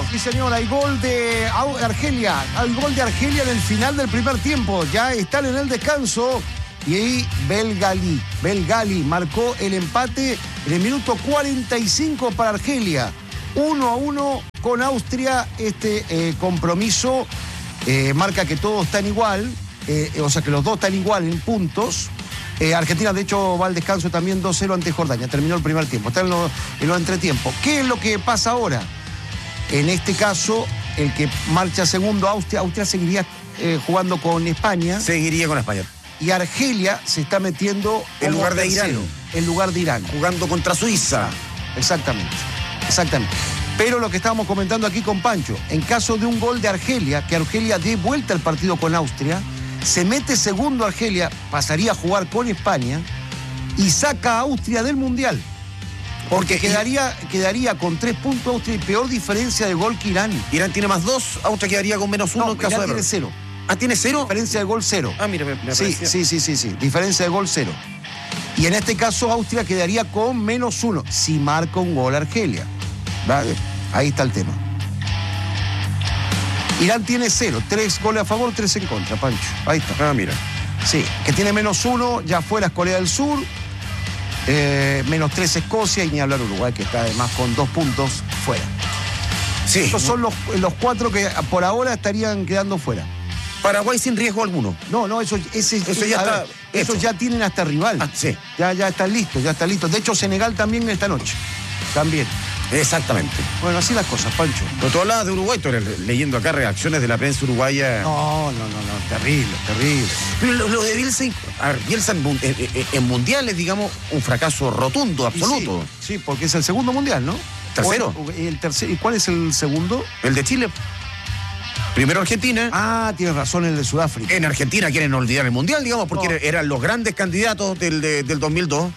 Sí, señor, hay gol de Argelia. Hay gol de Argelia en el final del primer tiempo. Ya están en el descanso. Y ahí Belgali marcó el empate en el minuto 45 para Argelia. 1-1 con Austria. Este compromiso marca que todos están igual. O sea que los dos están igual en puntos. Argentina, de hecho, va al descanso también 2-0 ante Jordania. Terminó el primer tiempo. Está en los entretiempos. ¿Qué es lo que pasa ahora? En este caso, el que marcha segundo, Austria seguiría jugando con España. Seguiría con España. Y Argelia se está metiendo en lugar de Irán. En lugar de Irán. Jugando contra Suiza. Exactamente. Pero lo que estábamos comentando aquí con Pancho, en caso de un gol de Argelia, que Argelia dé vuelta al partido con Austria, se mete segundo Argelia, pasaría a jugar con España y saca a Austria del Mundial. Porque quedaría con 3 puntos Austria y peor diferencia de gol que Irán. Irán tiene más 2, Austria quedaría con menos 1 en caso Irán de... tiene 0. Ah, ¿tiene 0? Diferencia de gol 0. Ah, mira, me parecía. Sí. Diferencia de gol 0. Y en este caso Austria quedaría con menos 1 si marca un gol Argelia. ¿Vale? Ahí está el tema. Irán tiene 0. 3 goles a favor, 3 en contra, Pancho. Ahí está. Ah, mira. Sí, que tiene menos 1, ya fuera es Corea del Sur. Menos 3 Escocia y ni hablar Uruguay, que está además con 2 puntos fuera. Sí. Esos son los 4 que por ahora estarían quedando fuera. Paraguay sin riesgo alguno. No, eso ya tienen hasta rival. Ah, sí. Ya están listos. De hecho, Senegal también esta noche. También. Exactamente. Bueno, así las cosas, Pancho. Pero tú hablabas de Uruguay, tú eres leyendo acá reacciones de la prensa uruguaya. No, terrible. Pero lo de Bielsa, Bielsa en mundiales, digamos, un fracaso rotundo, absoluto. Sí, porque es el segundo mundial, ¿no? ¿Tercero? ¿Y cuál es el segundo? El de Chile. Primero Argentina. Ah, tienes razón, el de Sudáfrica. En Argentina quieren olvidar el mundial, digamos, porque eran los grandes candidatos del 2002.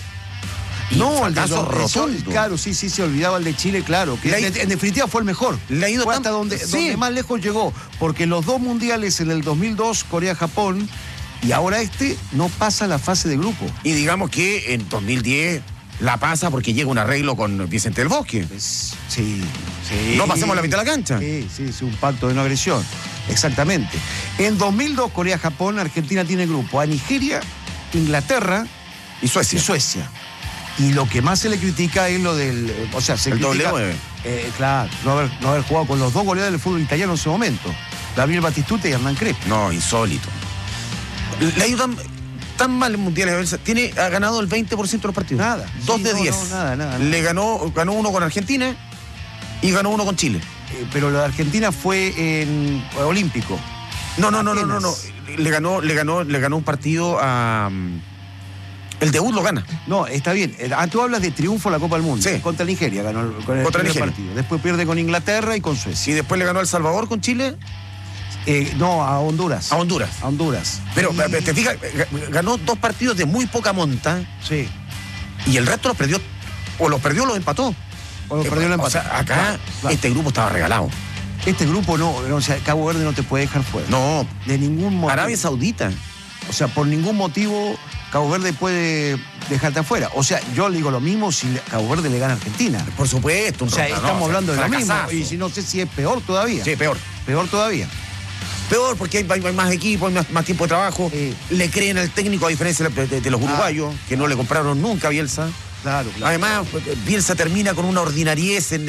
No, el caso rotundo. Claro, sí, se olvidaba el de Chile, claro. Que en definitiva fue el mejor. Le ha ido hasta donde más lejos llegó. Porque los 2 mundiales en el 2002, Corea-Japón, y ahora no pasa la fase de grupo. Y digamos que en 2010 la pasa porque llega un arreglo con Vicente del Bosque. Sí. No pasemos la mitad de la cancha. Sí, un pacto de no agresión. Exactamente. En 2002, Corea-Japón, Argentina tiene grupo a Nigeria, Inglaterra y Suecia. Y lo que más se le critica es lo del... O sea, se critica... doble 9. Claro, no haber jugado con los 2 goleadores del fútbol italiano en ese momento. Gabriel Batistuta y Hernán Crespo. No, insólito. Le ha ido tan mal en mundiales. Ha ganado el 20% de los partidos. Nada. 2 de 10. Nada. Le ganó 1 con Argentina y ganó 1 con Chile. Pero lo de Argentina fue en olímpico. No. Le ganó un partido a... El debut lo gana. No, está bien. Tú hablas de triunfo en la Copa del Mundo. Sí. Contra Nigeria ganó el Nigeria. partido. Después pierde con Inglaterra y con Suecia. Y después le ganó a El Salvador con Chile. No, a Honduras. A Honduras. Pero te fijas, ganó 2 partidos de muy poca monta. Sí. Y el resto los perdió. O los perdió o los empató. O sea, acá este grupo estaba regalado. Este grupo no, o sea, Cabo Verde no te puede dejar fuera. No. De ningún motivo. Arabia Saudita. O sea, por ningún motivo Cabo Verde puede dejarte afuera. O sea, yo le digo lo mismo si Cabo Verde le gana a Argentina. Por supuesto. O sea, estamos hablando de lo mismo. Y si no sé si es peor todavía. Sí, peor. Peor todavía. Peor porque hay más equipo, hay más tiempo de trabajo. Le creen al técnico a diferencia de los uruguayos, que no le compraron nunca a Bielsa. Claro. Además, Bielsa termina con una ordinariez en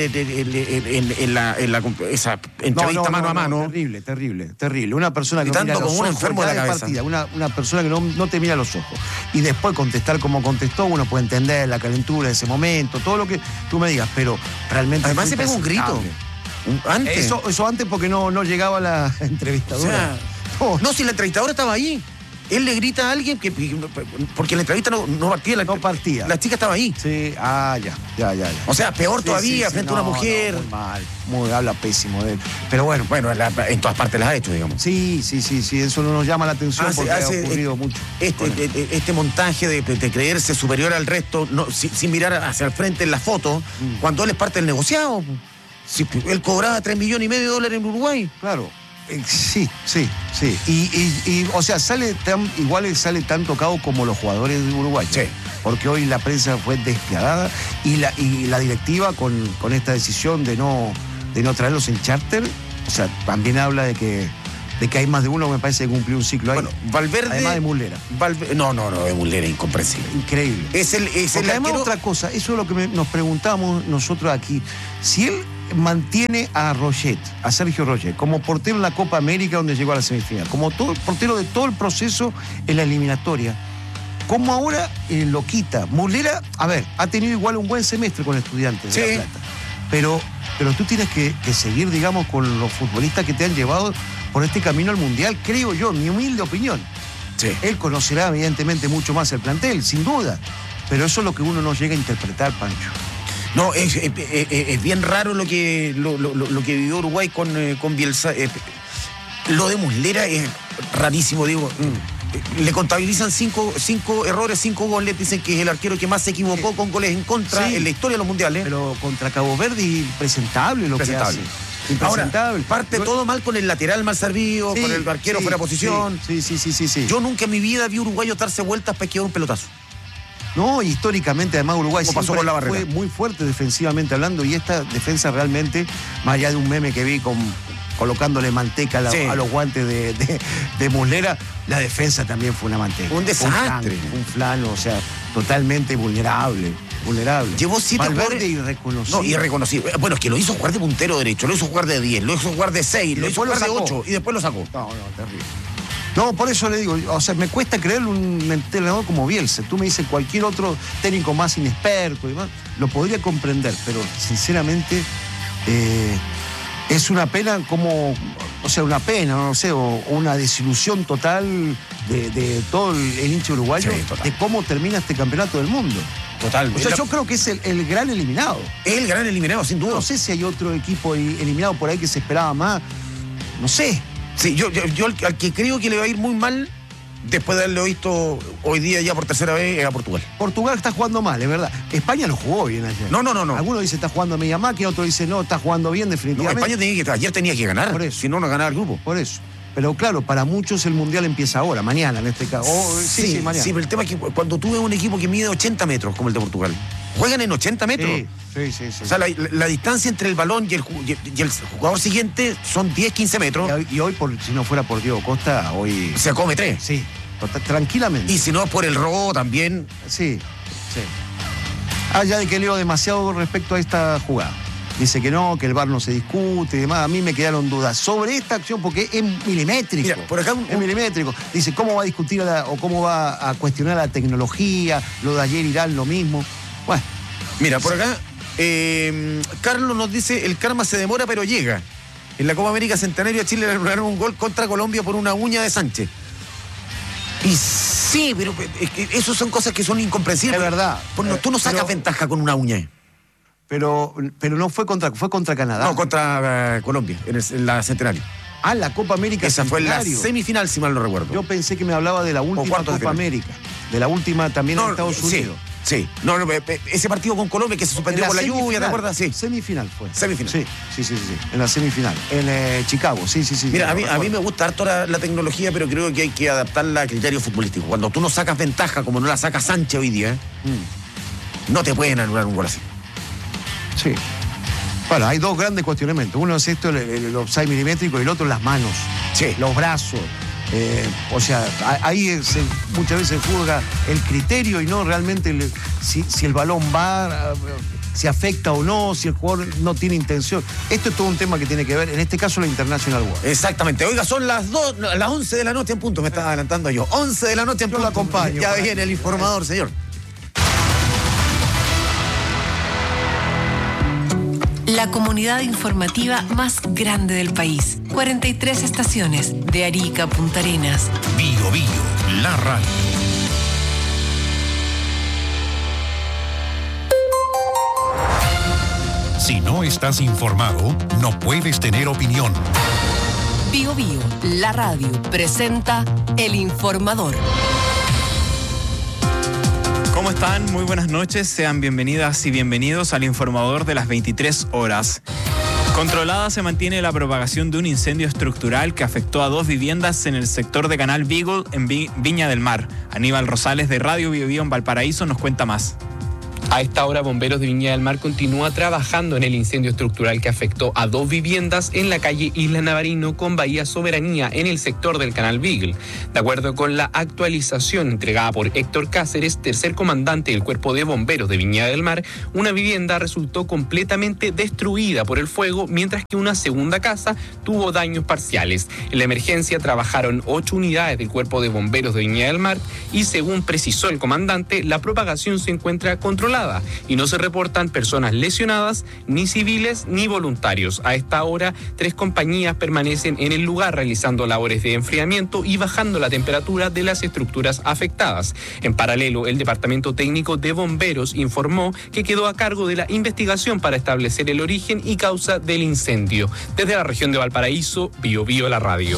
esa entrevista mano a mano. Terrible. Una persona que no mira como los un ojos enfermo de la cabeza. Partida, una persona que no te mira los ojos. Y después contestar como contestó, uno puede entender la calentura de ese momento, todo lo que tú me digas, pero realmente... Además se pega un grito. Antes. Eso antes porque no llegaba la entrevistadora. O sea, si la entrevistadora estaba ahí. Él le grita a alguien porque la entrevista no partía. No partía. La chica estaba ahí. Sí, ya. O sea, peor todavía, frente a una mujer. Muy mal, habla pésimo de él. Pero bueno. En todas partes las ha hecho, digamos. Sí, eso no nos llama la atención porque ha ocurrido mucho. Este montaje de creerse superior al resto, sin mirar hacia el frente en la foto, cuando él es parte del negociado. Si él cobraba $3,5 millones de en Uruguay. Claro. Sí. Y o sea, sale tan tocado como los jugadores de Uruguay. Sí. Porque hoy la prensa fue despiadada y la directiva con esta decisión de no de no traerlos en charter, o sea, también habla de que hay más de uno, me parece, que cumplió un ciclo ahí. Bueno, Valverde... Además de Muslera. No, de Muslera, incomprensible. Increíble. Porque además otra cosa, eso es lo que nos preguntamos nosotros aquí. Si él mantiene a Sergio Roget, como portero en la Copa América donde llegó a la semifinal, como portero de todo el proceso en la eliminatoria, ¿cómo ahora lo quita? Muslera, a ver, ha tenido igual un buen semestre con Estudiantes de La Plata. Pero tú tienes que seguir, digamos, con los futbolistas que te han llevado por este camino al Mundial, creo yo, mi humilde opinión. Sí. Él conocerá evidentemente mucho más el plantel, sin duda, pero eso es lo que uno no llega a interpretar, Pancho. No, es bien raro lo que vivió Uruguay con Bielsa. Lo de Muslera es rarísimo, digo. Le contabilizan cinco errores, 5 goles. Dicen que es el arquero que más se equivocó con goles en contra en la historia de los mundiales. Pero contra Cabo Verde, impresentable lo que hace. Impresentable. Ahora, parte todo mal con el lateral mal servido, con el arquero fuera de posición. Sí. Yo nunca en mi vida vi uruguayos darse vueltas para esquivar un pelotazo. No, históricamente, además, Uruguay siempre fue muy fuerte defensivamente hablando, y esta defensa realmente, más allá de un meme que vi colocándole manteca a los guantes de Muslera, la defensa también fue una manteca. Un desastre. Un flan, o sea, totalmente vulnerable. Llevó 7 Valverde irreconocible. No, irreconocible. Bueno, es que lo hizo jugar de puntero derecho, lo hizo jugar de 10, lo hizo jugar de 6, lo hizo jugar de 8 y después lo sacó. No, terrible. No, por eso le digo, o sea, me cuesta creerle un entrenador como Bielsa. Tú me dices cualquier otro técnico más inexperto y demás, lo podría comprender, pero sinceramente es una pena o una desilusión total de todo el hincha uruguayo, de cómo termina este campeonato del mundo. Total. O sea, yo creo que es el gran eliminado. Es el gran eliminado, sin duda. No sé si hay otro equipo eliminado por ahí que se esperaba más. No sé. Sí, yo al que creo que le va a ir muy mal, después de haberlo visto hoy día ya por tercera vez, es a Portugal. Portugal está jugando mal, es verdad. España lo jugó bien ayer. No. Algunos dicen está jugando a media máquina, otros dicen no, está jugando bien definitivamente. No, España ayer tenía que ganar, por eso. Si no ganaba el grupo. Por eso. Pero claro, para muchos el Mundial empieza ahora, mañana en este caso. Sí, mañana. Sí, pero el tema es que cuando tú ves un equipo que mide 80 metros, como el de Portugal, juegan en 80 metros. Sí. O sea, la distancia entre el balón y el jugador siguiente son 10, 15 metros. Y hoy, si no fuera por Diego Costa, hoy... Se come 3. Sí, tranquilamente. Y si no, por el robo también. Sí. Ya de que leo demasiado respecto a esta jugada. Dice que no, que el VAR no se discute y demás. A mí me quedaron dudas sobre esta acción porque es milimétrico. Mira, por acá es milimétrico. Dice, ¿cómo va a discutir o cómo va a cuestionar la tecnología? Lo de ayer Irán, lo mismo. Bueno. Mira, por acá, Carlos nos dice, el karma se demora pero llega. En la Copa América Centenario a Chile le anularon un gol contra Colombia por una uña de Sánchez. Y sí, pero es que eso son cosas que son incomprensibles. Es verdad. Tú no sacas ventaja con una uña. Pero no fue contra Canadá. No, contra Colombia, en la Centenario. La Copa América Esa Centenario. fue la semifinal, si mal no recuerdo. Yo pensé que me hablaba de la última Copa América. De la última también en Estados Unidos. Sí. No, ese partido con Colombia que se suspendió por la lluvia, ¿te acuerdas? Sí. Semifinal fue. Semifinal. Sí. En la semifinal. En Chicago, sí. Mira, a mí me gusta harto la tecnología, pero creo que hay que adaptarla a criterios futbolísticos. Cuando tú no sacas ventaja, como no la saca Sánchez hoy día, no te pueden anular un gol así. Sí. Bueno, hay dos grandes cuestionamientos. Uno es esto, el offside milimétrico, y el otro las manos, los brazos. O sea, ahí muchas veces juzga el criterio y no realmente si el balón va, si afecta o no, si el jugador no tiene intención. Esto es todo un tema que tiene que ver, en este caso, la International Board. Exactamente. Oiga, son las 11 de la noche en punto, me estaba adelantando yo. 11 de la noche en punto. Yo lo acompaño. Ya viene el informador, señor. La comunidad informativa más grande del país. 43 estaciones, de Arica a Punta Arenas. Bio, la radio. Si no estás informado, no puedes tener opinión. Bio, la radio, presenta El Informador. ¿Cómo están? Muy buenas noches. Sean bienvenidas y bienvenidos al Informador de las 23 horas. Controlada se mantiene la propagación de un incendio estructural que afectó a 2 viviendas en el sector de Canal Beagle en Viña del Mar. Aníbal Rosales de Radio Bio en Valparaíso nos cuenta más. A esta hora, Bomberos de Viña del Mar continúa trabajando en el incendio estructural que afectó a 2 viviendas en la calle Isla Navarino con Bahía Soberanía en el sector del Canal Beagle. De acuerdo con la actualización entregada por Héctor Cáceres, tercer comandante del Cuerpo de Bomberos de Viña del Mar, una vivienda resultó completamente destruida por el fuego, mientras que una segunda casa tuvo daños parciales. En la emergencia trabajaron 8 unidades del Cuerpo de Bomberos de Viña del Mar y, según precisó el comandante, la propagación se encuentra controlada y no se reportan personas lesionadas, ni civiles ni voluntarios. A esta hora, 3 compañías permanecen en el lugar realizando labores de enfriamiento y bajando la temperatura de las estructuras afectadas. En paralelo, el Departamento Técnico de Bomberos informó que quedó a cargo de la investigación para establecer el origen y causa del incendio. Desde la región de Valparaíso, Bio Bio la radio.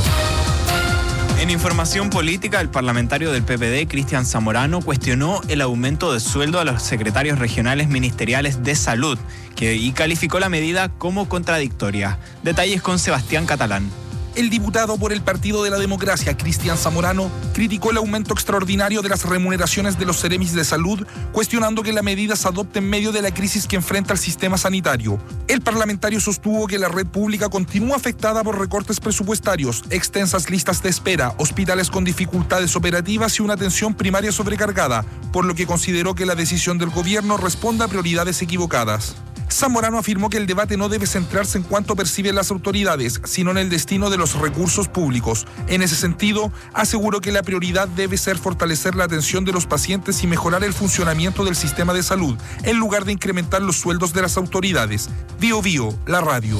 En información política, el parlamentario del PPD, Cristian Zamorano, cuestionó el aumento de sueldo a los secretarios regionales ministeriales de salud y calificó la medida como contradictoria. Detalles con Sebastián Catalán. El diputado por el Partido de la Democracia, Cristian Zamorano, criticó el aumento extraordinario de las remuneraciones de los seremis de salud, cuestionando que la medida se adopte en medio de la crisis que enfrenta el sistema sanitario. El parlamentario sostuvo que la red pública continúa afectada por recortes presupuestarios, extensas listas de espera, hospitales con dificultades operativas y una atención primaria sobrecargada, por lo que consideró que la decisión del gobierno responde a prioridades equivocadas. Zamorano afirmó que el debate no debe centrarse en cuánto perciben las autoridades, sino en el destino de los recursos públicos. En ese sentido, aseguró que la prioridad debe ser fortalecer la atención de los pacientes y mejorar el funcionamiento del sistema de salud, en lugar de incrementar los sueldos de las autoridades. Bio Bio, la radio.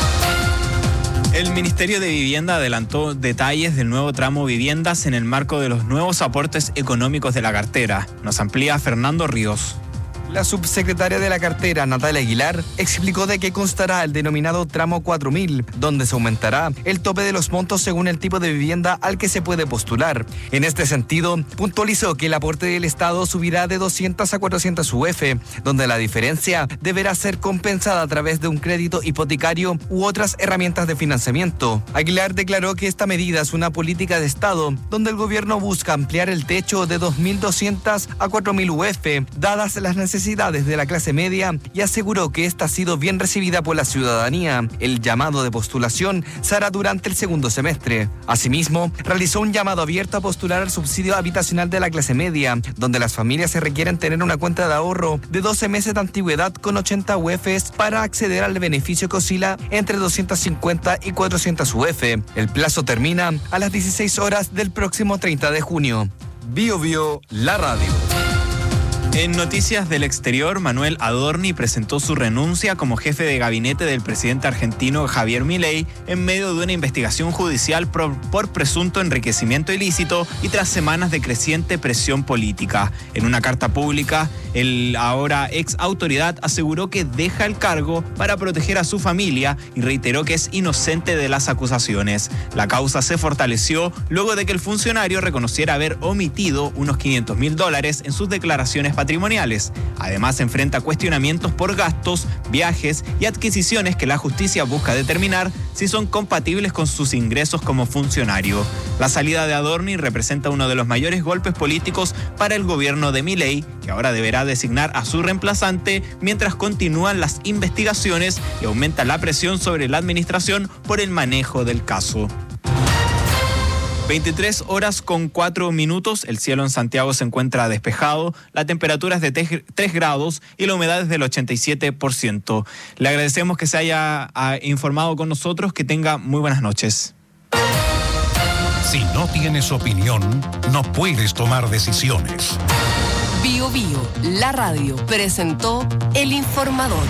El Ministerio de Vivienda adelantó detalles del nuevo tramo viviendas en el marco de los nuevos aportes económicos de la cartera. Nos amplía Fernando Ríos. La subsecretaria de la cartera, Natalia Aguilar, explicó de qué constará el denominado tramo 4000, donde se aumentará el tope de los montos según el tipo de vivienda al que se puede postular. En este sentido, puntualizó que el aporte del Estado subirá de 200 a 400 UF, donde la diferencia deberá ser compensada a través de un crédito hipotecario u otras herramientas de financiamiento. Aguilar declaró que esta medida es una política de Estado, donde el gobierno busca ampliar el techo de 2.200 a 4.000 UF, dadas las necesidades de la clase media, y aseguró que esta ha sido bien recibida por la ciudadanía. El llamado de postulación se hará durante el segundo semestre. Asimismo, realizó un llamado abierto a postular al subsidio habitacional de la clase media, donde las familias se requieren tener una cuenta de ahorro de 12 meses de antigüedad con 80 UFs para acceder al beneficio que oscila entre 250 y 400 UF. El plazo termina a las 16 horas del próximo 30 de junio. Bio Bio, la radio. En noticias del exterior, Manuel Adorni presentó su renuncia como jefe de gabinete del presidente argentino Javier Milei en medio de una investigación judicial por presunto enriquecimiento ilícito y tras semanas de creciente presión política. En una carta pública, el ahora ex autoridad aseguró que deja el cargo para proteger a su familia y reiteró que es inocente de las acusaciones. La causa se fortaleció luego de que el funcionario reconociera haber omitido unos $500.000 en sus declaraciones patrimoniales. Además, enfrenta cuestionamientos por gastos, viajes y adquisiciones que la justicia busca determinar si son compatibles con sus ingresos como funcionario. La salida de Adorni representa uno de los mayores golpes políticos para el gobierno de Milei, que ahora deberá designar a su reemplazante mientras continúan las investigaciones y aumenta la presión sobre la administración por el manejo del caso. 23 horas con 4 minutos, el cielo en Santiago se encuentra despejado, la temperatura es de 3 grados y la humedad es del 87%. Le agradecemos que se haya informado con nosotros, que tenga muy buenas noches. Si no tienes opinión, no puedes tomar decisiones. Bio Bio, la radio, presentó El Informador.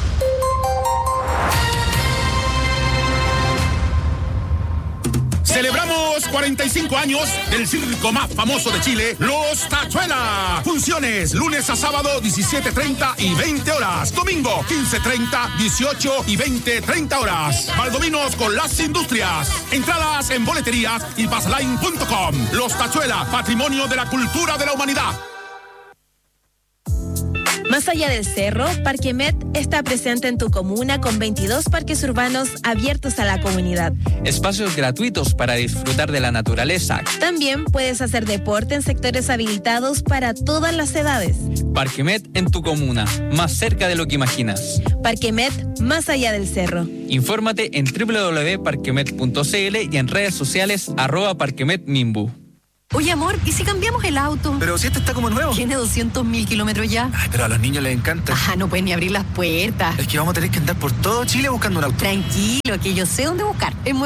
Celebramos 45 años del circo más famoso de Chile, Los Tachuela. Funciones lunes a sábado 17:30 y 20 horas. Domingo 15:30, 18 y 20:30 horas. Valdominos con las industrias. Entradas en boleterías y pasaline.com. Los Tachuela, patrimonio de la cultura de la humanidad. Más allá del cerro, Parquemet está presente en tu comuna con 22 parques urbanos abiertos a la comunidad. Espacios gratuitos para disfrutar de la naturaleza. También puedes hacer deporte en sectores habilitados para todas las edades. Parquemet en tu comuna, más cerca de lo que imaginas. Parquemet, más allá del cerro. Infórmate en www.parquemet.cl y en redes sociales @parquemetmimbu. Oye, amor, ¿y si cambiamos el auto? Pero si este está como nuevo. Tiene 200.000 kilómetros ya. Ay, pero a los niños les encanta. No pueden ni abrir las puertas. Es que vamos a tener que andar por todo Chile buscando un auto. Tranquilo, que yo sé dónde buscar. En